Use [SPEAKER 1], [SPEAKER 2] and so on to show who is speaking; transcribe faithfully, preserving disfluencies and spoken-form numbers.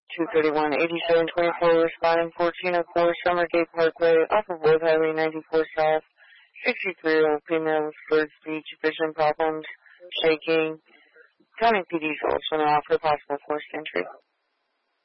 [SPEAKER 1] two thirty-one eighty-seven twenty-four, responding fourteen oh four Summergate Parkway, off of World Highway ninety-four South, sixty-three-year-old female with slurred speech, vision problems, shaking. County P D is also now for possible forced entry.